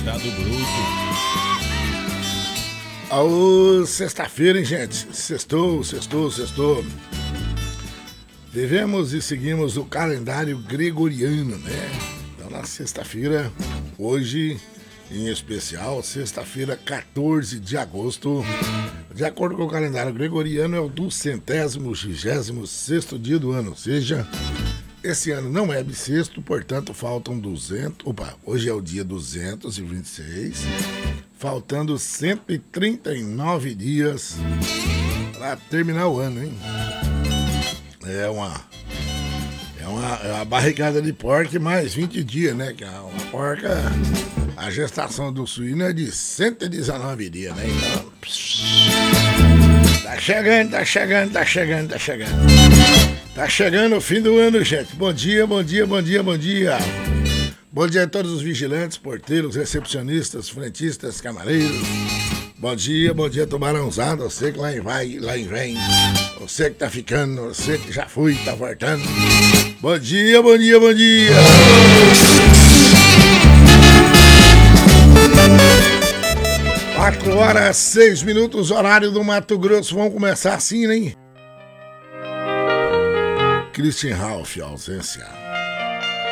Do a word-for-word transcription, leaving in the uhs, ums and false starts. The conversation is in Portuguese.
estado bruto. Aô, sexta-feira, hein, gente? Sextou, sextou, sextou. Vivemos e seguimos o calendário gregoriano, né? Então, na sexta-feira, hoje, em especial, sexta-feira, quatorze de agosto, de acordo com o calendário gregoriano, é o duzentésimo, vigésimo sexto dia do ano, ou seja, esse ano não é bissexto, portanto, faltam duzentos, opa, hoje é o dia duzentos e vinte e seis, faltando cento e trinta e nove dias para terminar o ano, hein? É uma, é uma, é uma barrigada de porca mais vinte dias, né? Que a, uma porca, a gestação do suíno é de cento e dezenove dias, né? Então, psh, tá chegando, tá chegando, tá chegando, tá chegando. Tá chegando o fim do ano, gente. Bom dia, bom dia, bom dia, bom dia. Bom dia a todos os vigilantes, porteiros, recepcionistas, frentistas, camareiros. Bom dia, bom dia, tubarãozada. Você que lá em vai, lá em vem. Você que tá ficando, você que já foi, tá voltando. Bom dia, bom dia, bom dia. Quatro horas, seis minutos, horário do Mato Grosso. Vamos começar assim, né? Christian Ralph, ausência.